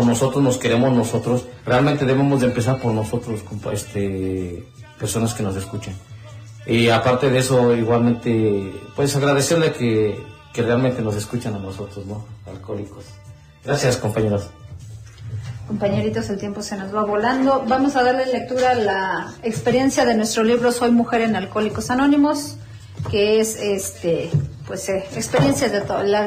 nosotros, nos queremos nosotros, realmente debemos de empezar por nosotros, personas que nos escuchen. Y aparte de eso, igualmente, pues agradecerle que realmente nos escuchan a nosotros, ¿no? Alcohólicos. Gracias, compañeros. Compañeritos, el tiempo se nos va volando. Vamos a darle lectura a la experiencia de nuestro libro Soy Mujer en Alcohólicos Anónimos, que es experiencias de toda la